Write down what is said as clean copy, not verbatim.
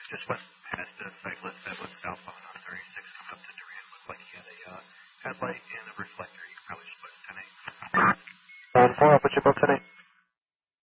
just west past the cyclist that was southbound on 36 coming up to Durant. Looked like he had a headlight and a reflector. You could probably just put 10-8. 4, I'll put you above 10-8.